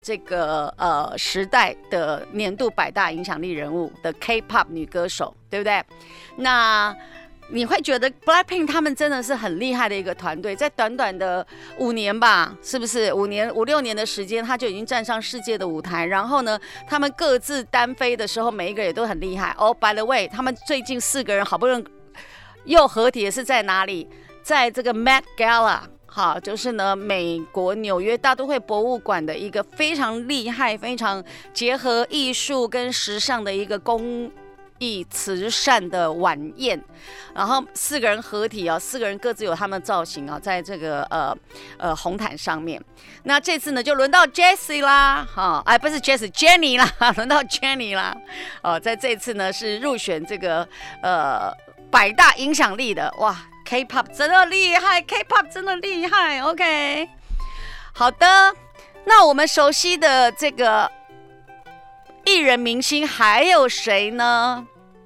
这个时代的年度百大影响力人物的 K-pop 女歌手，对不对？那你会觉得 Blackpink 他们真的是很厉害的一个团队，在短短的5年吧，是不是5六年的时间，他就已经站上世界的舞台。然后呢，他们各自单飞的时候，每一个也都很厉害。哦、by the way， 他们最近4个人好不容易又合体的是在哪里？在这个 Met Gala。好，就是呢，美国纽约大都会博物馆的一个非常厉害、非常结合艺术跟时尚的一个公益慈善的晚宴，然后4个人合体啊，4个人各自有他们的造型啊，在这个红毯上面。那这次呢，就轮到 Jessie 啦，不是 Jessie，Jennie 啦，轮到 Jennie 啦，在这次呢是入选这个百大影响力的，哇！K-pop 真的厉害 ，K-pop 真的厉害。OK， 好的，那我们熟悉的这个艺人明星还有谁呢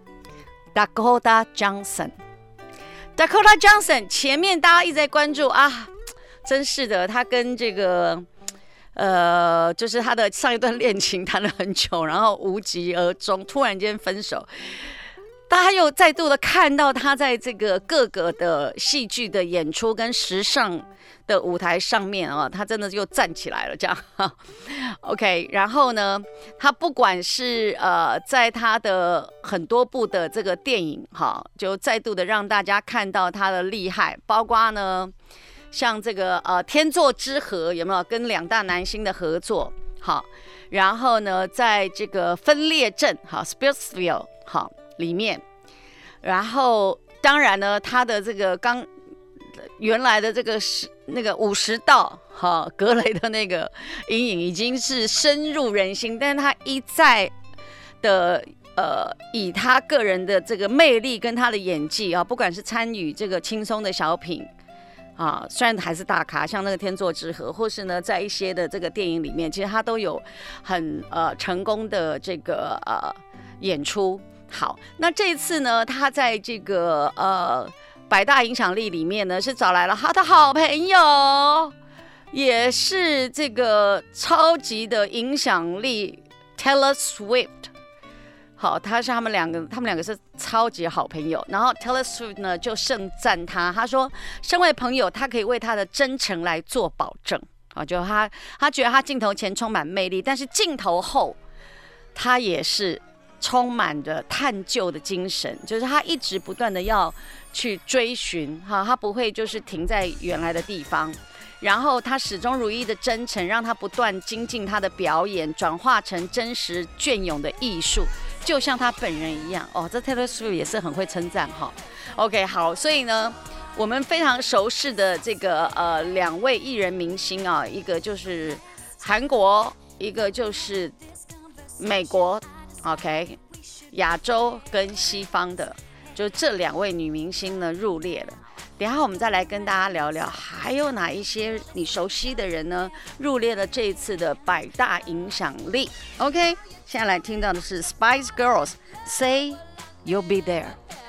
？Dakota Johnson。Dakota Johnson 前面大家一直在关注啊，真是的，他跟这个就是他的上一段恋情谈了很久，然后无疾而终，突然间分手。大家又再度的看到他在这个各个的戏剧的演出跟时尚的舞台上面啊，他真的又站起来了，这样。OK， 然后呢，他不管是在他的很多部的这个电影哈，就再度的让大家看到他的厉害，包括呢，像这个天作之合有没有跟2大男星的合作？好，然后呢，在这个分裂症好 Splitsville 好。里面，然后当然呢，他的这个原来的这个那个50道格雷的那个阴影已经是深入人心，但是他一再的以他个人的这个魅力跟他的演技啊，不管是参与这个轻松的小品啊，虽然还是大咖，像那个天作之合，或是呢在一些的这个电影里面，其实他都有很成功的这个演出。好，那这一次呢，他在这个百大影响力里面呢，是找来了他的好朋友，也是这个超级的影响力 Taylor Swift。好，他们两个是超级好朋友。然后 Taylor Swift 呢就盛赞他说，身为朋友，他可以为他的真诚来做保证。就他觉得他镜头前充满魅力，但是镜头后，他也是充满着探究的精神，就是他一直不断的要去追寻，他不会就是停在原来的地方，然后他始终如一的真诚，让他不断精进他的表演，转化成真实隽永的艺术，就像他本人一样。这 Taylor Swift 也是很会称赞哈。OK， 好，所以呢，我们非常熟识的这个2位艺人明星啊，一个就是韩国，一个就是美国。OK， 亚洲跟西方的，就这2位女明星呢入列了。等一下我们再来跟大家聊聊，还有哪一些你熟悉的人呢入列了这一次的百大影响力。OK， 现在来听到的是 Spice Girls Say You'll Be There。